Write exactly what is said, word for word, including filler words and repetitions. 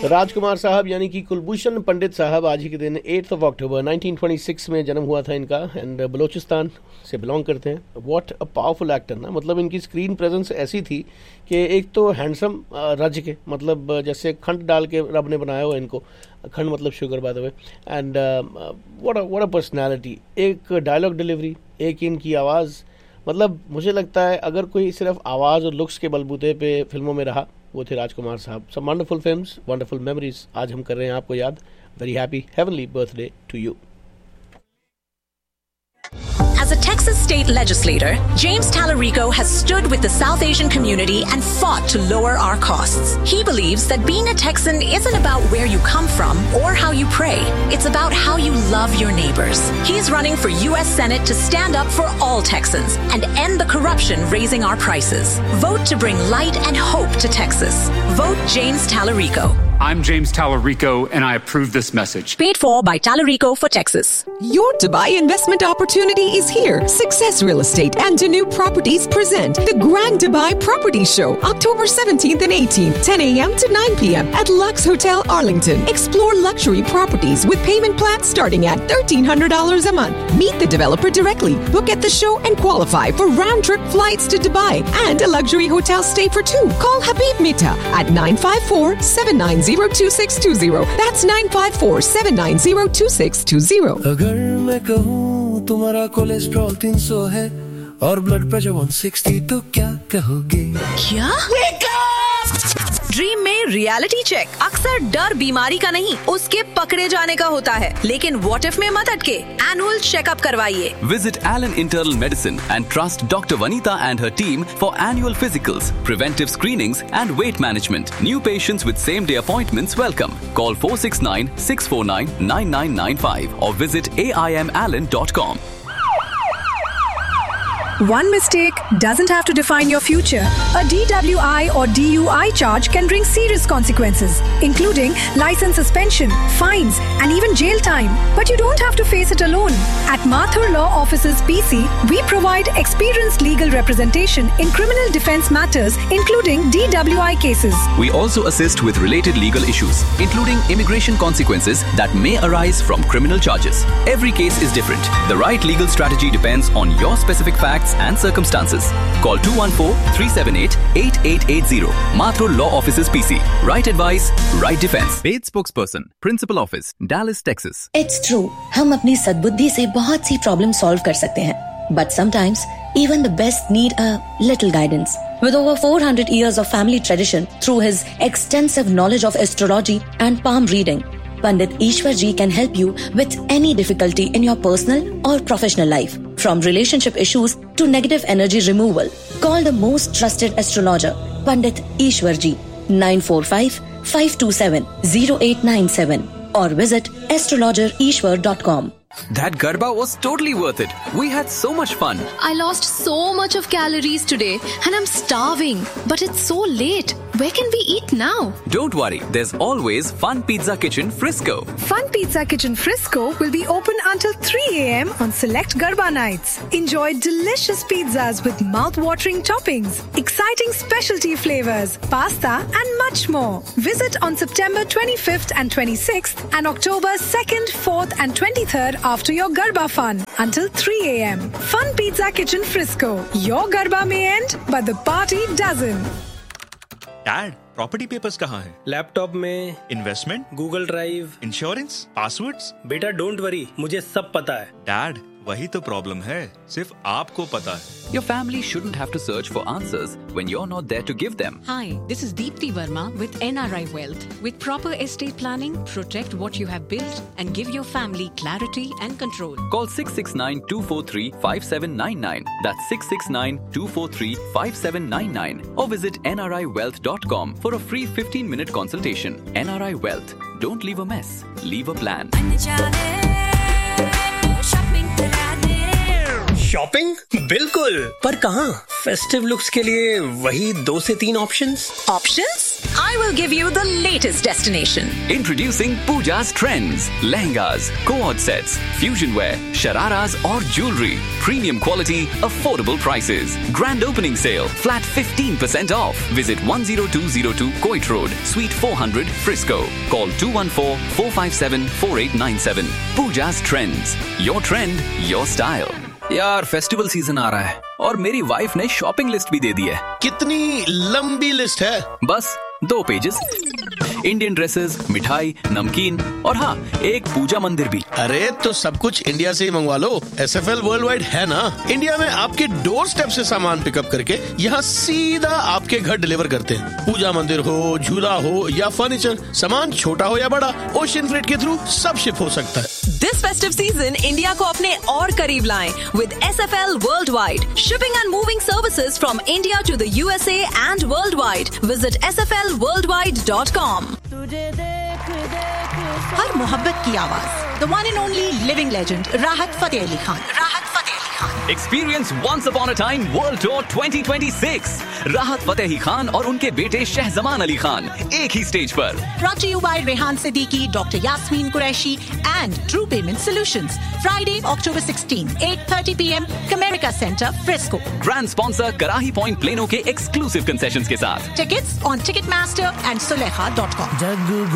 राजकुमार साहब यानी कि कुलभूषण पंडित साहब आज ही के दिन eighth of October nineteen twenty six में जन्म हुआ था इनका एंड बलोचिस्तान से बिलोंग करते हैं। व्हाट अ पावरफुल एक्टर ना, मतलब इनकी स्क्रीन प्रेजेंस ऐसी थी कि एक तो हैंडसम रज के, मतलब जैसे खंड डाल के रब ने बनाया हुआ इनको, खंड मतलब sugar by the way, and what a what a personality, एक डायलॉग डिलीवरी, एक इनकी आवाज़, मतलब मुझे लगता है अगर कोई सिर्फ आवाज़ और लुक्स के बलबूते पे फिल्मों में रहा वो थे राजकुमार साहब। Some wonderful films, wonderful memories आज हम कर रहे हैं आपको याद। Very happy heavenly birthday to you. As a Texas state legislator, James Talarico has stood with the South Asian community and fought to lower our costs. He believes that being a Texan isn't about where you come from or how you pray. It's about how you love your neighbors. He's running for U S Senate to stand up for all Texans and end the corruption raising our prices. Vote to bring light and hope to Texas. Vote James Talarico. I'm James Talarico, and I approve this message. Paid for by Talarico for Texas. Your Dubai investment opportunity is here. Success Real Estate and Danu Properties present the Grand Dubai Property Show, October seventeenth and eighteenth, ten a.m. to nine p.m. at Lux Hotel Arlington. Explore luxury properties with payment plans starting at thirteen hundred dollars a month. Meet the developer directly, book at the show, and qualify for round-trip flights to Dubai and a luxury hotel stay for two. Call Habib Mita at nine five four, seven nine zero two six two zero. That's nine five four, seven nine zero two six two zero. अगर मैं कहूँ तुम्हारा cholesterol तीन सौ है और blood pressure one sixty तो क्या कहोगे? क्या? ड्रीम में रियलिटी चेक अक्सर डर बीमारी का नहीं, उसके पकड़े जाने का होता है, लेकिन व्हाट इफ में मत अटके, एनुअल चेकअप करवाइए। Visit Allen Internal Medicine and trust Doctor Vanita and her team for annual physicals, preventive screenings and weight management. New patients with same day appointments welcome. Call four six nine, six four nine, nine nine nine five or visit A I M allen dot com. One mistake doesn't have to define your future. A D W I or D U I charge can bring serious consequences, including license suspension, fines, and even jail time. But you don't have to face it alone. At Mathur Law Offices P C, we provide experienced legal representation in criminal defense matters, including D W I cases. We also assist with related legal issues, including immigration consequences that may arise from criminal charges. Every case is different. The right legal strategy depends on your specific facts and circumstances. Call two one four, three seven eight, eight eight eight zero. Mathur Law Offices P C. Right advice, right defense. Paid spokesperson, Principal Office, Dallas, Texas. It's true. हम अपनी सद्बुद्धि से बहुत सी problem solve कर सकते हैं. But sometimes, even the best need a little guidance. With over four hundred years of family tradition, through his extensive knowledge of astrology and palm reading, Pandit Ishwar Ji can help you with any difficulty in your personal or professional life. From relationship issues to negative energy removal. Call the most trusted astrologer, Pandit Ishwar Ji, nine four five, five two seven, zero eight nine seven or visit astrologer ishwar dot com. That Garba was totally worth it. We had so much fun. I lost so much of calories today and I'm starving. But it's so late. Where can we eat now? Don't worry. There's always Fun Pizza Kitchen Frisco. Fun Pizza Kitchen Frisco will be open until three a.m. on select Garba nights. Enjoy delicious pizzas with mouth-watering toppings, exciting specialty flavors, pasta and much more. Visit on September twenty-fifth and twenty-sixth and October second, fourth and twenty-third after your Garba fun until three a.m. Fun Pizza Kitchen Frisco. Your Garba may end, but the party doesn't. Dad, property papers कहाँ हैं? Laptop में। Investment? Google drive. Insurance? Passwords? बेटा don't worry, मुझे सब पता है। Dad, वही तो प्रॉब्लम है, सिर्फ आपको पता है। Your family shouldn't have to search for answers when you're not there to give them. Hi, this is Deepti Verma with N R I Wealth. With proper estate planning, protect what you have built and give your family clarity and control. Call six six nine, two four three, five seven nine nine. That's six six nine, two four three, five seven nine nine. Or visit N R I wealth dot com for a free fifteen minute consultation. N R I Wealth. Don't leave a mess. Leave a plan. Shopping? बिल्कुल, पर कहाँ? Festive looks के लिए वही दो से तीन options. Options? I will give you the latest destination. Introducing Pooja's Trends. Lehengas, co-ord sets, fusion wear, shararas और jewelry. Premium quality, affordable prices. Grand opening sale, flat fifteen percent off. Visit one oh two oh two Coit Road, Suite four hundred, Frisco. Call two one four, four five seven, four eight nine seven. Pooja's Trends. Your trend, your style. यार festival season आ रहा है और मेरी wife ने shopping list भी दे दी है। कितनी लंबी लिस्ट है? बस दो पेजेस। इंडियन ड्रेसेस, मिठाई, नमकीन और हाँ एक पूजा मंदिर भी। अरे तो सब कुछ इंडिया से ही मंगवा लो। S F L world wide है ना। इंडिया में आपके डोर स्टेप से सामान पिकअप करके यहाँ सीधा आपके घर डिलीवर करते हैं। पूजा मंदिर हो, झूला हो या फर्नीचर, सामान छोटा हो या बड़ा, ओशियन फ्रेट के थ्रू सब शिप हो सकता है। This festive season, इंडिया को अपने और करीब लाएं with S F L Worldwide. Shipping and moving services from India to the U S A and worldwide. Visit S F L worldwide dot com. हर मोहब्बत की आवाज, the one and only living legend राहत फतेह अली खान। राहत Fateh Ali Khan. Experience Once Upon a Time World Tour twenty twenty-six. राहत फतेह खान और उनके बेटे शहजमान अली खान एक ही स्टेज पर। Brought to you by Rehan Siddiqui, Doctor Yasmin Qureshi and True Payment Solutions. Friday, October sixteenth, eight thirty p m, Comerica Center, Frisco. Grand sponsor Karahi Point Plano के exclusive concessions के साथ। Tickets on Ticketmaster and Sulekha dot com.